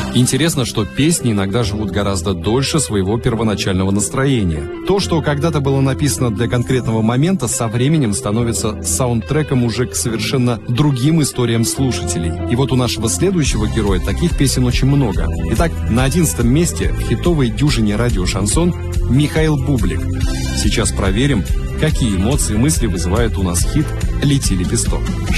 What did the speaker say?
Интересно, что песни иногда живут гораздо дольше своего первоначального настроения. То, что когда-то было написано для конкретного момента, со временем становится саундтреком уже к совершенно другим историям слушателей. И вот у нашего следующего героя таких песен очень много. Итак, на 11-м месте в хитовой дюжине радио «Шансон» Михаил Бублик. Сейчас проверим, какие эмоции и мысли вызывает у нас хит «Лети, лепесток».